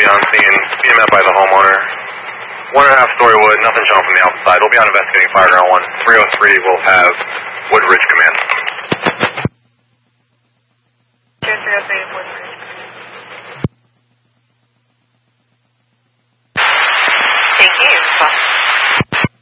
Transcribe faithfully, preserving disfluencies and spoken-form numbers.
be on scene, being met by the homeowner. One and a half story wood, nothing shown from the outside. We'll be on investigating Fireground one. three oh three will have Woodridge Command. three oh three,